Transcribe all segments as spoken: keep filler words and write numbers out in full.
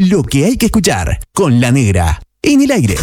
Lo que hay que escuchar con La Negra en el aire.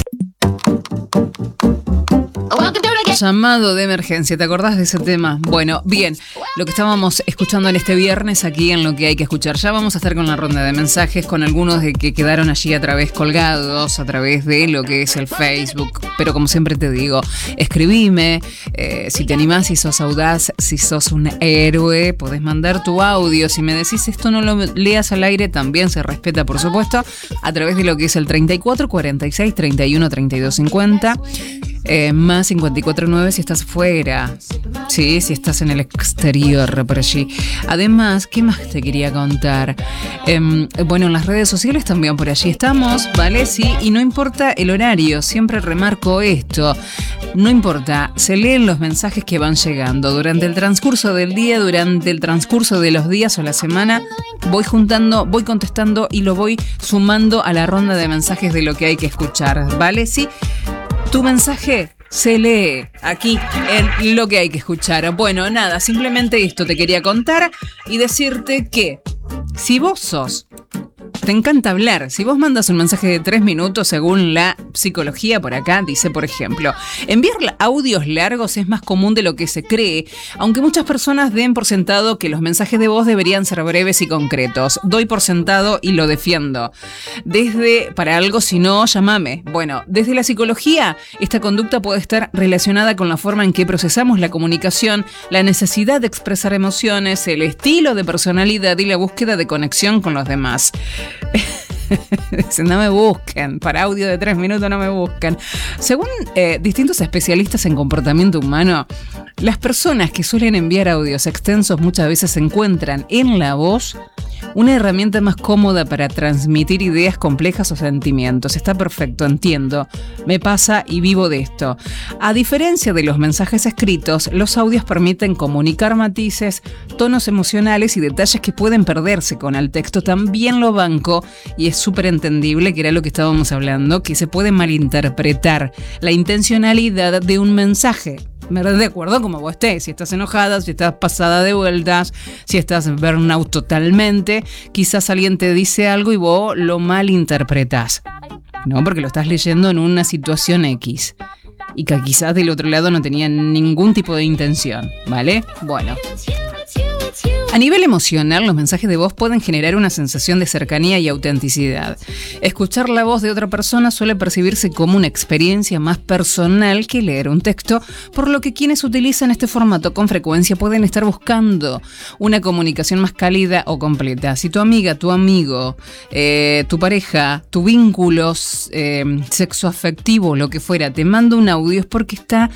Llamado de emergencia, ¿te acordás de ese tema? Bueno, bien, lo que estábamos escuchando en este viernes aquí en Lo que hay que escuchar. Ya vamos a estar con la ronda de mensajes, con algunos de que quedaron allí a través colgados, a través de lo que es el Facebook. Pero como siempre te digo, escribime, eh, si te animás, si sos audaz, si sos un héroe, podés mandar tu audio. Si me decís esto no lo leas al aire, también se respeta, por supuesto, a través de lo que es el treinta y cuatro, cuarenta y seis, treinta y uno, treinta y dos, cincuenta. Eh, más cincuenta y cuatro nueve si estás fuera, sí, si estás en el exterior por allí. Además, ¿qué más te quería contar? Eh, bueno, en las redes sociales también por allí estamos, ¿vale? Sí, y no importa el horario, siempre remarco esto. No importa, se leen los mensajes que van llegando durante el transcurso del día, durante el transcurso de los días o la semana. Voy juntando, voy contestando y lo voy sumando a la ronda de mensajes de lo que hay que escuchar, ¿vale? Sí. Tu mensaje se lee aquí en Lo que hay que escuchar. Bueno, nada, simplemente esto te quería contar y decirte que si vos sos, te encanta hablar, si vos mandas un mensaje de tres minutos según la psicología por acá, dice por ejemplo, enviar audios largos es más común de lo que se cree, aunque muchas personas den por sentado que los mensajes de voz deberían ser breves y concretos. Doy por sentado y lo defiendo. Desde, para algo, si no, llámame. Bueno, desde la psicología, esta conducta puede estar relacionada con la forma en que procesamos la comunicación, la necesidad de expresar emociones, el estilo de personalidad y la búsqueda de conexión con los demás. No me busquen, para audio de tres minutos no me busquen. Según eh, distintos especialistas en comportamiento humano, las personas que suelen enviar audios extensos muchas veces encuentran en la voz una herramienta más cómoda para transmitir ideas complejas o sentimientos. Está perfecto, entiendo. Me pasa y vivo de esto. A diferencia de los mensajes escritos, los audios permiten comunicar matices, tonos emocionales y detalles que pueden perderse con el texto. También lo banco y es súper entendible, que era lo que estábamos hablando, que se puede malinterpretar la intencionalidad de un mensaje. De acuerdo como vos estés, si estás enojada, si estás pasada de vueltas, si estás burnout totalmente, quizás alguien te dice algo y vos lo malinterpretás, ¿no? Porque lo estás leyendo en una situación X y que quizás del otro lado no tenía ningún tipo de intención, ¿vale? Bueno. A nivel emocional, los mensajes de voz pueden generar una sensación de cercanía y autenticidad. Escuchar la voz de otra persona suele percibirse como una experiencia más personal que leer un texto, por lo que quienes utilizan este formato con frecuencia pueden estar buscando una comunicación más cálida o completa. Si tu amiga, tu amigo, eh, tu pareja, tu vínculo eh, sexoafectivo, lo que fuera, te manda un audio, es porque está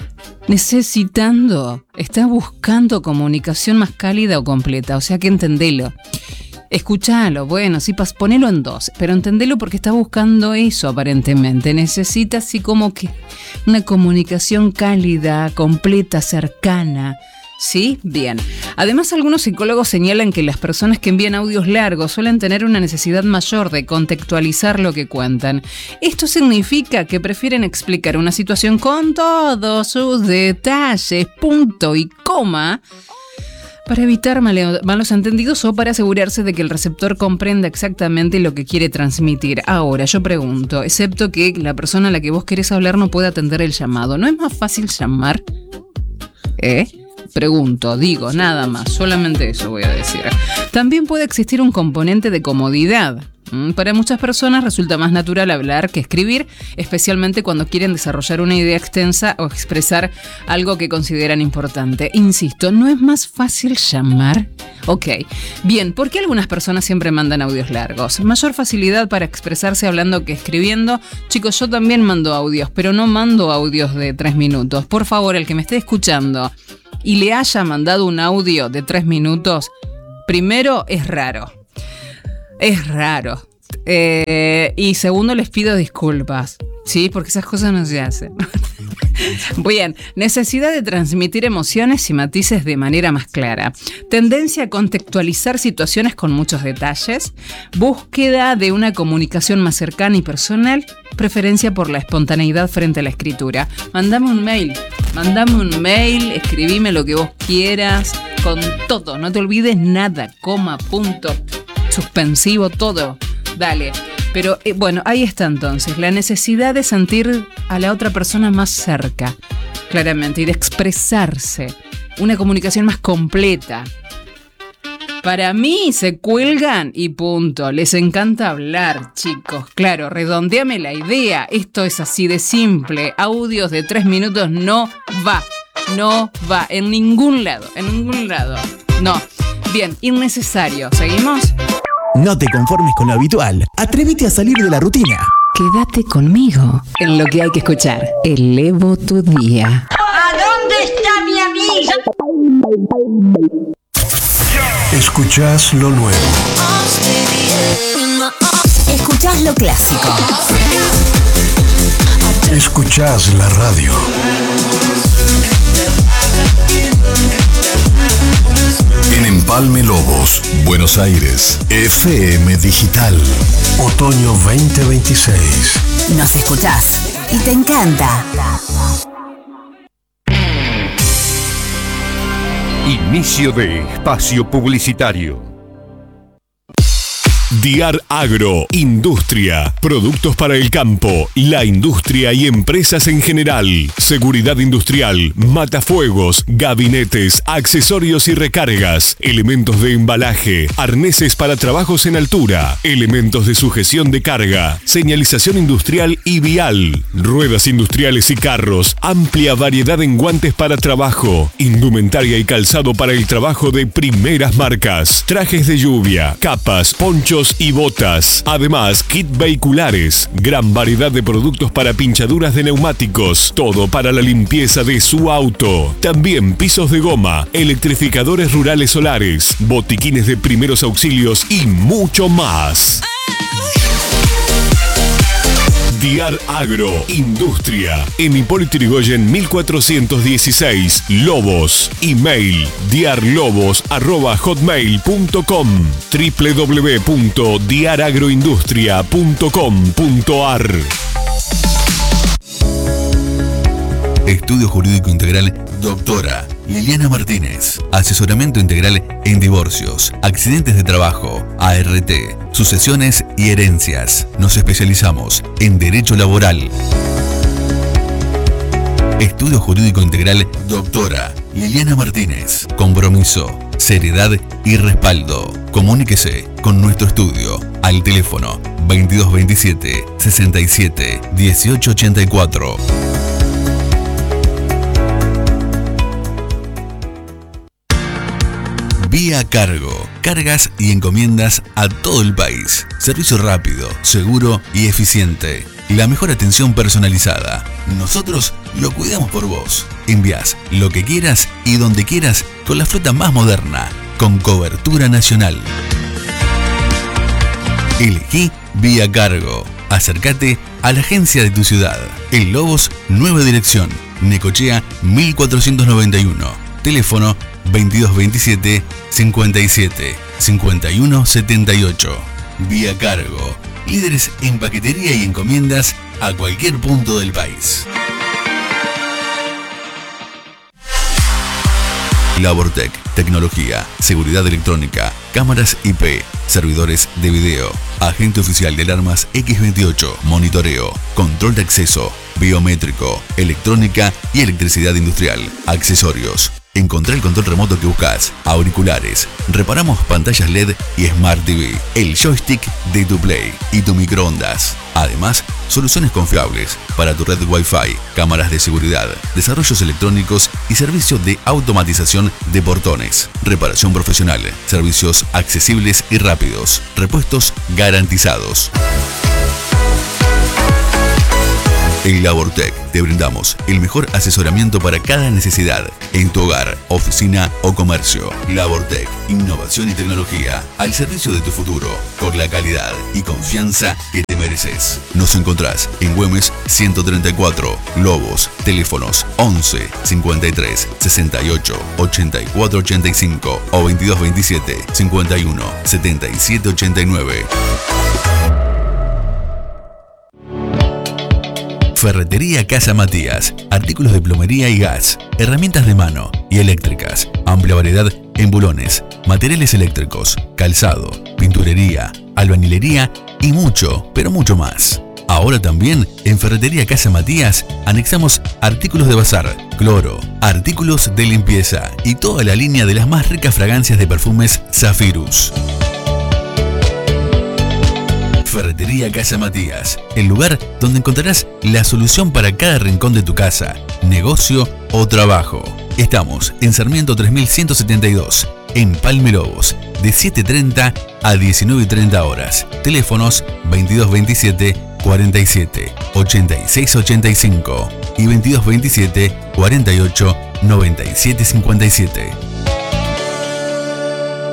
necesitando, está buscando comunicación más cálida o completa, o sea que entendelo. Escuchalo, bueno, sí, ponelo en dos, pero entendelo porque está buscando eso aparentemente. Necesita así como que una comunicación cálida, completa, cercana. ¿Sí? Bien. Además, algunos psicólogos señalan que las personas que envían audios largos suelen tener una necesidad mayor de contextualizar lo que cuentan. Esto significa que prefieren explicar una situación con todos sus detalles, punto y coma, para evitar malos entendidos o para asegurarse de que el receptor comprenda exactamente lo que quiere transmitir. Ahora, yo pregunto, excepto que la persona a la que vos querés hablar no pueda atender el llamado, ¿no es más fácil llamar? ¿Eh? Pregunto, digo, nada más, solamente eso voy a decir. También puede existir un componente de comodidad. Para muchas personas resulta más natural hablar que escribir, especialmente cuando quieren desarrollar una idea extensa o expresar algo que consideran importante. Insisto, ¿no es más fácil llamar? Ok, bien, ¿por qué algunas personas siempre mandan audios largos? Mayor facilidad para expresarse hablando que escribiendo. Chicos, yo también mando audios, pero no mando audios de tres minutos. Por favor, el que me esté escuchando y le haya mandado un audio de tres minutos, primero es raro. Es raro. Eh, y segundo, les pido disculpas. Sí, porque esas cosas no se hacen. Bien, necesidad de transmitir emociones y matices de manera más clara. Tendencia a contextualizar situaciones con muchos detalles. Búsqueda de una comunicación más cercana y personal. Preferencia por la espontaneidad frente a la escritura. Mandame un mail. Mandame un mail, escribime lo que vos quieras. Con todo, no te olvides nada. Coma, punto, suspensivo, todo. Dale. Pero eh, bueno, ahí está entonces, la necesidad de sentir a la otra persona más cerca, claramente, y de expresarse. Una comunicación más completa. Para mí se cuelgan y punto. Les encanta hablar, chicos. Claro, redondeame la idea. Esto es así de simple. Audios de tres minutos no va. No va. En ningún lado. En ningún lado. No. Bien, innecesario. ¿Seguimos? No te conformes con lo habitual. Atrévete a salir de la rutina. Quédate conmigo en lo que hay que escuchar. Elevo tu día. ¿A dónde está mi amiga? Escuchás lo nuevo. Escuchás lo clásico. Escuchás la radio. En Empalme Lobos, Buenos Aires, F M Digital. Otoño veinte veintiséis. Nos escuchás y te encanta. Inicio de espacio publicitario. Diar Agro, industria, productos para el campo, la industria y empresas en general, seguridad industrial, matafuegos, gabinetes, accesorios y recargas, elementos de embalaje, arneses para trabajos en altura, elementos de sujeción de carga, señalización industrial y vial, ruedas industriales y carros, amplia variedad en guantes para trabajo, indumentaria y calzado para el trabajo de primeras marcas, trajes de lluvia, capas, ponchos y botas. Además, kit vehiculares, gran variedad de productos para pinchaduras de neumáticos, todo para la limpieza de su auto. También pisos de goma, electrificadores rurales solares, botiquines de primeros auxilios y mucho más. Diar Agro, industria, en Hipólito Yrigoyen mil cuatrocientos dieciséis, Lobos. Email diarlobos arroba hotmail punto com, doble u doble u doble u punto diar agroindustria punto com punto a r. Estudio Jurídico Integral Doctora Liliana Martínez. Asesoramiento integral en divorcios, accidentes de trabajo, A R T, sucesiones y herencias. Nos especializamos en Derecho Laboral. Estudio Jurídico Integral Doctora Liliana Martínez. Compromiso, seriedad y respaldo. Comuníquese con nuestro estudio al teléfono veintidós veintisiete sesenta y siete dieciocho ochenta y cuatro. Vía Cargo. Cargas y encomiendas a todo el país. Servicio rápido, seguro y eficiente. La mejor atención personalizada. Nosotros lo cuidamos por vos. Envías lo que quieras y donde quieras con la flota más moderna, con cobertura nacional. Elegí Vía Cargo. Acércate a la agencia de tu ciudad. En Lobos, nueva dirección. Necochea mil cuatrocientos noventa y uno. Teléfono veintidós veintisiete cincuenta y siete cincuenta y uno setenta y ocho. Vía Cargo. Líderes en paquetería y encomiendas a cualquier punto del país. Labortec, tecnología, seguridad electrónica, cámaras I P, servidores de video, agente oficial de alarmas equis veintiocho, monitoreo, control de acceso, biométrico, electrónica y electricidad industrial, accesorios. Encontrá el control remoto que buscas, auriculares, reparamos pantallas L E D y Smart T V, el joystick de tu Play y tu microondas. Además, soluciones confiables para tu red Wi-Fi, cámaras de seguridad, desarrollos electrónicos y servicio de automatización de portones. Reparación profesional, servicios accesibles y rápidos, repuestos garantizados. En Labortec te brindamos el mejor asesoramiento para cada necesidad en tu hogar, oficina o comercio. Labortec, innovación y tecnología al servicio de tu futuro, con la calidad y confianza que te mereces. Nos encontrás en Güemes ciento treinta y cuatro, Lobos, teléfonos once cincuenta y tres sesenta y ocho ochenta y cuatro ochenta y cinco o veintidós veintisiete cincuenta y uno setenta y siete ochenta y nueve. Ferretería Casa Matías, artículos de plomería y gas, herramientas de mano y eléctricas, amplia variedad en bulones, materiales eléctricos, calzado, pinturería, albañilería y mucho, pero mucho más. Ahora también en Ferretería Casa Matías anexamos artículos de bazar, cloro, artículos de limpieza y toda la línea de las más ricas fragancias de perfumes Zafirus. Ferretería Casa Matías, el lugar donde encontrarás la solución para cada rincón de tu casa, negocio o trabajo. Estamos en Sarmiento tres mil ciento setenta y dos, en Palme Lobos, de siete treinta a diecinueve treinta horas. Teléfonos veintidós veintisiete cuarenta y siete ochenta y seis ochenta y cinco y veintidós veintisiete cuarenta y ocho noventa y siete cincuenta y siete.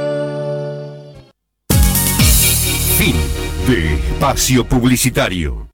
Fin de espacio publicitario.